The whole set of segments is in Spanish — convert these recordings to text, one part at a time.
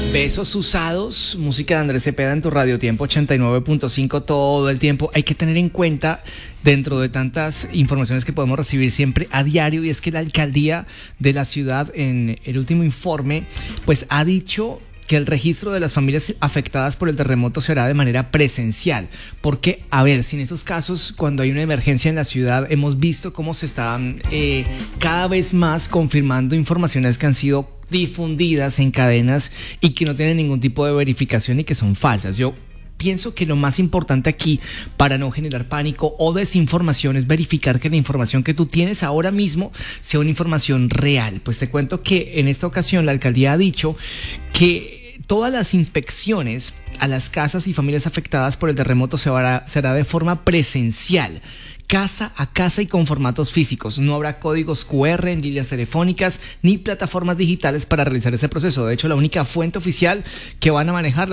Besos usados, música de Andrés Cepeda en tu Radio Tiempo 89.5 todo el tiempo. Hay que tener en cuenta, dentro de tantas informaciones que podemos recibir siempre a diario, y es que la alcaldía de la ciudad, en el último informe, pues ha dicho que el registro de las familias afectadas por el terremoto se hará de manera presencial. Porque, a ver, si en estos casos, cuando hay una emergencia en la ciudad, hemos visto cómo se están cada vez más confirmando informaciones que han sido difundidas en cadenas y que no tienen ningún tipo de verificación y que son falsas. Yo pienso que lo más importante aquí, para no generar pánico o desinformación, es verificar que la información que tú tienes ahora mismo sea una información real. Pues te cuento que en esta ocasión la alcaldía ha dicho que todas las inspecciones a las casas y familias afectadas por el terremoto será de forma presencial, casa a casa y con formatos físicos. No habrá códigos QR, ni líneas telefónicas, ni plataformas digitales para realizar ese proceso. De hecho, la única fuente oficial que van a manejar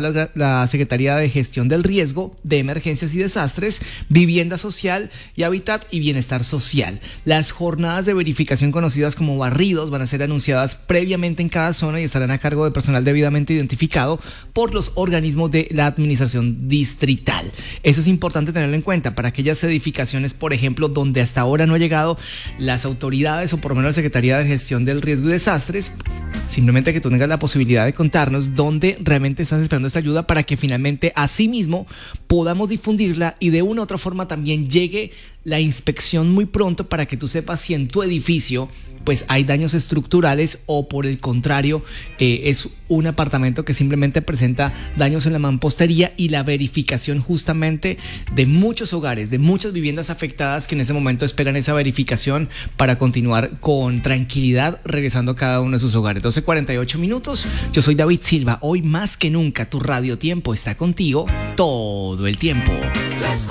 la Secretaría de Gestión del Riesgo de Emergencias y Desastres, Vivienda Social y Hábitat y Bienestar Social. Las jornadas de verificación, conocidas como barridos, van a ser anunciadas previamente en cada zona y estarán a cargo de personal debidamente identificado por los organismos de la administración distrital. Eso es importante tenerlo en cuenta para aquellas edificaciones, por ejemplo, donde hasta ahora no ha llegado las autoridades o por lo menos la Secretaría de Gestión del Riesgo y Desastres. Pues, simplemente que tú tengas la posibilidad de contarnos dónde realmente estás esperando esta ayuda, para que finalmente asimismo podamos difundirla y de una u otra forma también llegue la inspección muy pronto, para que tú sepas si en tu edificio pues hay daños estructurales o por el contrario es un apartamento que simplemente presenta daños en la mampostería, y la verificación justamente de muchos hogares, de muchas viviendas afectadas que en ese momento esperan esa verificación para continuar con tranquilidad regresando a cada uno de sus hogares. 12:48 minutos. Yo soy David Silva. Hoy más que nunca tu Radio Tiempo está contigo todo el tiempo.